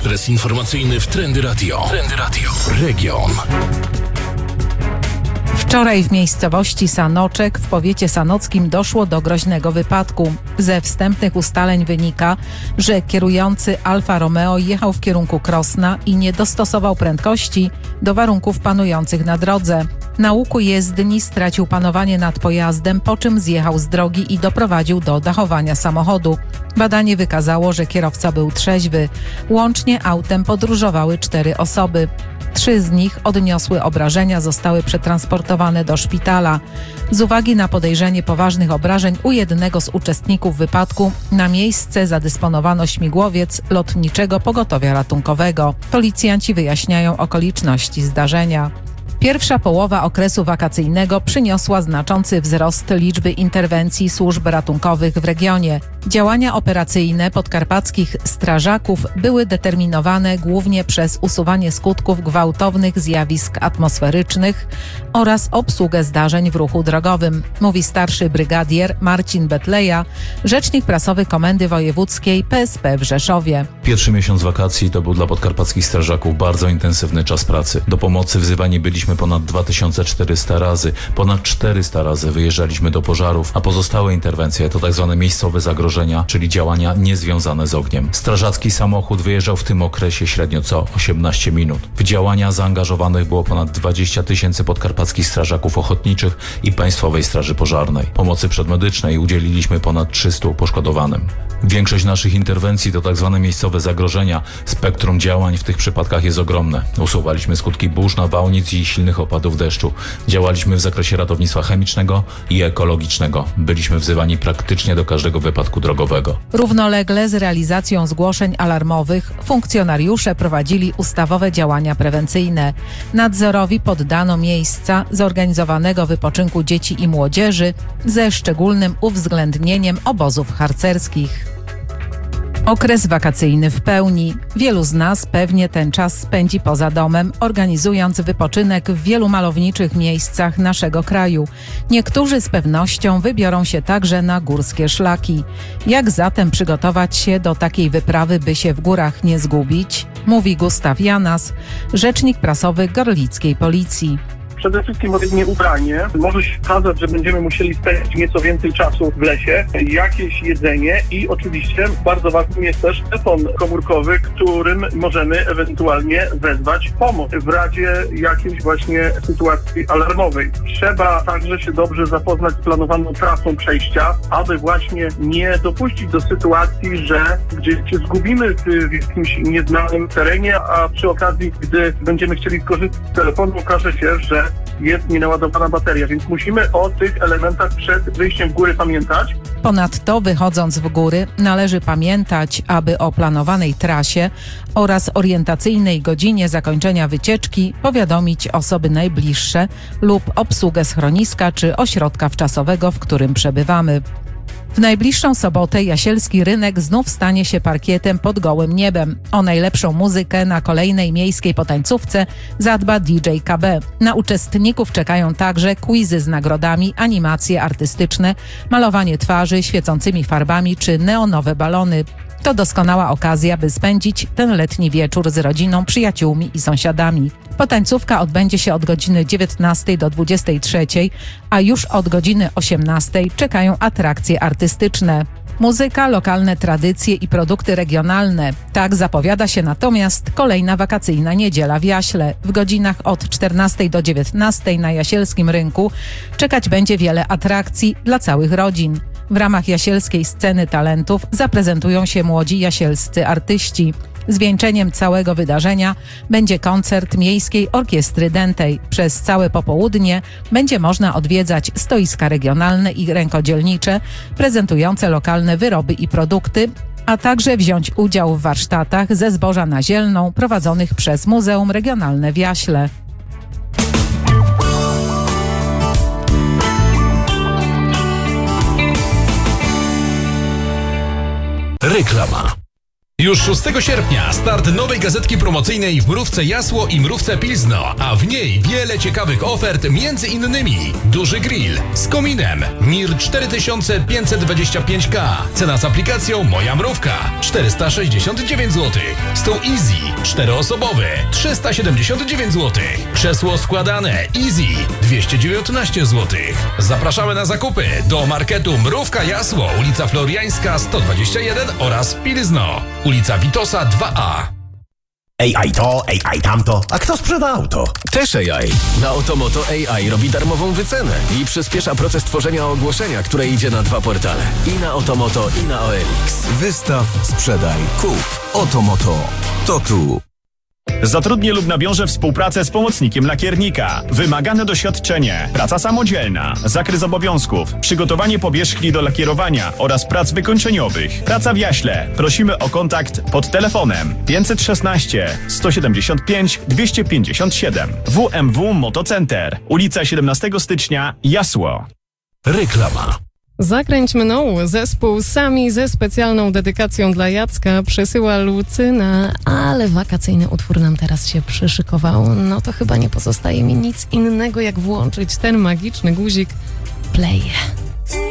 Ekspres informacyjny w Trendy Radio. Trendy Radio. Region. Wczoraj w miejscowości Sanoczek w powiecie sanockim doszło do groźnego wypadku. Ze wstępnych ustaleń wynika, że kierujący Alfa Romeo jechał w kierunku Krosna i nie dostosował prędkości do warunków panujących na drodze. Na łuku jezdni stracił panowanie nad pojazdem, po czym zjechał z drogi i doprowadził do dachowania samochodu. Badanie wykazało, że kierowca był trzeźwy. Łącznie autem podróżowały 4 osoby. 3 z nich odniosły obrażenia, zostały przetransportowane do szpitala. Z uwagi na podejrzenie poważnych obrażeń u jednego z uczestników wypadku na miejsce zadysponowano śmigłowiec Lotniczego Pogotowia Ratunkowego. Policjanci wyjaśniają okoliczności zdarzenia. Pierwsza połowa okresu wakacyjnego przyniosła znaczący wzrost liczby interwencji służb ratunkowych w regionie. Działania operacyjne podkarpackich strażaków były determinowane głównie przez usuwanie skutków gwałtownych zjawisk atmosferycznych oraz obsługę zdarzeń w ruchu drogowym, mówi starszy brygadier Marcin Betleja, rzecznik prasowy Komendy Wojewódzkiej PSP w Rzeszowie. Pierwszy miesiąc wakacji to był dla podkarpackich strażaków bardzo intensywny czas pracy. Do pomocy wzywani byliśmy ponad 2400 razy, ponad 400 razy wyjeżdżaliśmy do pożarów, a pozostałe interwencje to tzw. miejscowe zagrożenia, czyli działania niezwiązane z ogniem. Strażacki samochód wyjeżdżał w tym okresie średnio co 18 minut. W działania zaangażowanych było ponad 20 000 podkarpackich strażaków ochotniczych i Państwowej Straży Pożarnej. Pomocy przedmedycznej udzieliliśmy ponad 300 poszkodowanym. Większość naszych interwencji to tzw. miejscowe zagrożenia. Spektrum działań w tych przypadkach jest ogromne. Usuwaliśmy skutki burz, nawałnic i silnych opadów deszczu. Działaliśmy w zakresie ratownictwa chemicznego i ekologicznego. Byliśmy wzywani praktycznie do każdego wypadku drogowego. Równolegle z realizacją zgłoszeń alarmowych funkcjonariusze prowadzili ustawowe działania prewencyjne. Nadzorowi poddano miejsca zorganizowanego wypoczynku dzieci i młodzieży ze szczególnym uwzględnieniem obozów harcerskich. Okres wakacyjny w pełni. Wielu z nas pewnie ten czas spędzi poza domem, organizując wypoczynek w wielu malowniczych miejscach naszego kraju. Niektórzy z pewnością wybiorą się także na górskie szlaki. Jak zatem przygotować się do takiej wyprawy, by się w górach nie zgubić? Mówi Gustaw Janas, rzecznik prasowy Gorlickiej Policji. Przede wszystkim odpowiednie ubranie. Może się okazać, że będziemy musieli spędzić nieco więcej czasu w lesie, jakieś jedzenie i oczywiście bardzo ważny jest też telefon komórkowy, którym możemy ewentualnie wezwać pomoc w razie jakiejś właśnie sytuacji alarmowej. Trzeba także się dobrze zapoznać z planowaną trasą przejścia, aby właśnie nie dopuścić do sytuacji, że gdzieś się zgubimy w jakimś nieznanym terenie, a przy okazji, gdy będziemy chcieli skorzystać z telefonu, okaże się, że jest nienaładowana bateria, więc musimy o tych elementach przed wyjściem w góry pamiętać. Ponadto, wychodząc w góry, należy pamiętać, aby o planowanej trasie oraz orientacyjnej godzinie zakończenia wycieczki powiadomić osoby najbliższe lub obsługę schroniska czy ośrodka wczasowego, w którym przebywamy. W najbliższą sobotę Jasielski Rynek znów stanie się parkietem pod gołym niebem. O najlepszą muzykę na kolejnej miejskiej potańcówce zadba DJ KB. Na uczestników czekają także quizy z nagrodami, animacje artystyczne, malowanie twarzy świecącymi farbami czy neonowe balony. To doskonała okazja, by spędzić ten letni wieczór z rodziną, przyjaciółmi i sąsiadami. Potańcówka odbędzie się od godziny 19 do 23, a już od godziny 18 czekają atrakcje artystyczne. Muzyka, lokalne tradycje i produkty regionalne. Tak zapowiada się natomiast kolejna wakacyjna niedziela w Jaśle. W godzinach od 14 do 19 na Jasielskim Rynku czekać będzie wiele atrakcji dla całych rodzin. W ramach jasielskiej sceny talentów zaprezentują się młodzi jasielscy artyści. Zwieńczeniem całego wydarzenia będzie koncert Miejskiej Orkiestry Dętej. Przez całe popołudnie będzie można odwiedzać stoiska regionalne i rękodzielnicze, prezentujące lokalne wyroby i produkty, a także wziąć udział w warsztatach ze zboża na zielną prowadzonych przez Muzeum Regionalne w Jaśle. Reklama. Już 6 sierpnia start nowej gazetki promocyjnej w Mrówce Jasło i Mrówce Pilzno, a w niej wiele ciekawych ofert, między innymi duży grill z kominem MIR 4525K, cena z aplikacją Moja Mrówka 469 zł, stół Easy 4-osobowy 379 zł, krzesło składane Easy 219 zł. Zapraszamy na zakupy do marketu Mrówka Jasło, ulica Floriańska 121 oraz Pilzno, ulica Witosa 2A. AI to, AI tamto, a kto sprzeda auto? Też AI. Na Otomoto AI robi darmową wycenę i przyspiesza proces tworzenia ogłoszenia, które idzie na 2 portale. I na Otomoto, i na OLX. Wystaw, sprzedaj, kup. Otomoto. To tu. Zatrudnię lub nawiążę współpracę z pomocnikiem lakiernika. Wymagane doświadczenie, praca samodzielna, zakres obowiązków, przygotowanie powierzchni do lakierowania oraz prac wykończeniowych. Praca w Jaśle. Prosimy o kontakt pod telefonem 516 175 257. WMW Motocenter. Ulica 17 stycznia, Jasło. Reklama. Zakręć mną. Zespół Sami ze specjalną dedykacją dla Jacka przesyła Lucyna, ale wakacyjny utwór nam teraz się przyszykował. No to chyba nie pozostaje mi nic innego, jak włączyć ten magiczny guzik play.